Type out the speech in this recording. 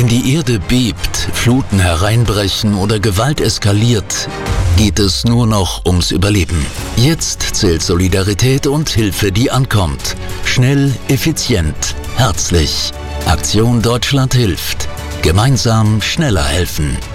Wenn die Erde bebt, Fluten hereinbrechen oder Gewalt eskaliert, geht es nur noch ums Überleben. Jetzt zählt Solidarität und Hilfe, die ankommt. Schnell, effizient, herzlich. Aktion Deutschland hilft. Gemeinsam schneller helfen.